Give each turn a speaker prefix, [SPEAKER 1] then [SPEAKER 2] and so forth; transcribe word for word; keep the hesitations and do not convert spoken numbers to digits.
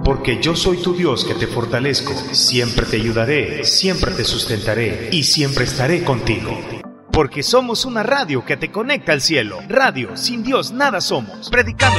[SPEAKER 1] Porque yo soy tu Dios que te fortalezco, siempre te ayudaré, siempre te sustentaré y siempre estaré contigo. Porque somos una radio que te conecta al cielo. Radio, sin Dios nada somos. Predicando